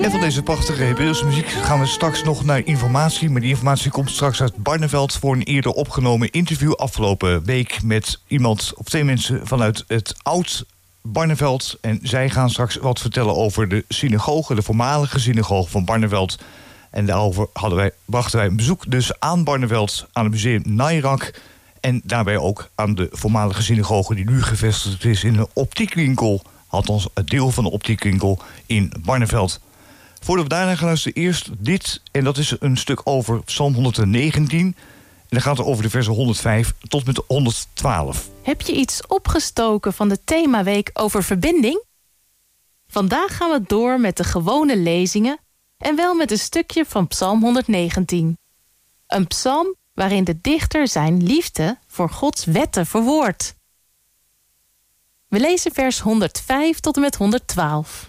En van deze prachtige Hebreeuwse muziek gaan we straks nog naar informatie. Maar die informatie komt straks uit Barneveld voor een eerder opgenomen interview afgelopen week met iemand of twee mensen vanuit het oud Barneveld. En zij gaan straks wat vertellen over de synagoge, de voormalige synagoge van Barneveld. En daarover brachten wij een bezoek dus aan Barneveld, aan het museum Nairac. En daarbij ook aan de voormalige synagoge die nu gevestigd is in een optiekwinkel. Althans, het deel van de optiekwinkel in Barneveld. Voordat we daarna gaan luisteren, eerst dit. En dat is een stuk over Psalm 119. En dan gaat het over de versen 105 tot met 112. Heb je iets opgestoken van de themaweek over verbinding? Vandaag gaan we door met de gewone lezingen en wel met een stukje van Psalm 119. Een psalm waarin de dichter zijn liefde voor Gods wetten verwoordt. We lezen vers 105 tot en met 112.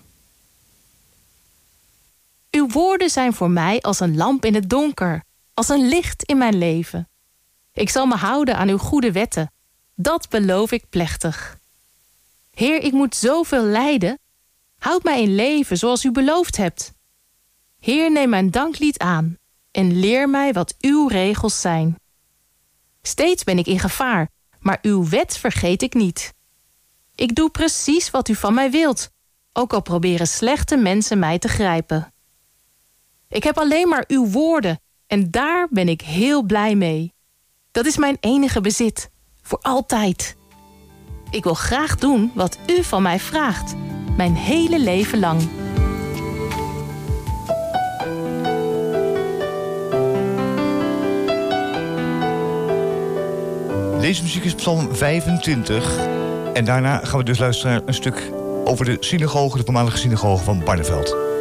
Uw woorden zijn voor mij als een lamp in het donker, als een licht in mijn leven. Ik zal me houden aan uw goede wetten. Dat beloof ik plechtig. Heer, ik moet zoveel lijden. Houd mij in leven zoals u beloofd hebt. Heer, neem mijn danklied aan en leer mij wat uw regels zijn. Steeds ben ik in gevaar, maar uw wet vergeet ik niet. Ik doe precies wat u van mij wilt, ook al proberen slechte mensen mij te grijpen. Ik heb alleen maar uw woorden en daar ben ik heel blij mee. Dat is mijn enige bezit, voor altijd. Ik wil graag doen wat u van mij vraagt, mijn hele leven lang. Deze muziek is Psalm 25. En daarna gaan we dus luisteren naar een stuk over de synagoge, de voormalige synagoge van Barneveld.